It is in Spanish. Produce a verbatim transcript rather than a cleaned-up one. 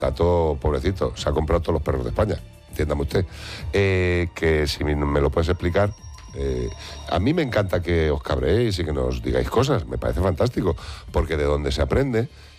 Tato, pobrecito, se ha comprado todos los perros de España, entiéndame usted. Eh, que si me lo puedes explicar. Eh, a mí me encanta que os cabréis y que nos digáis cosas, me parece fantástico, porque de donde se aprende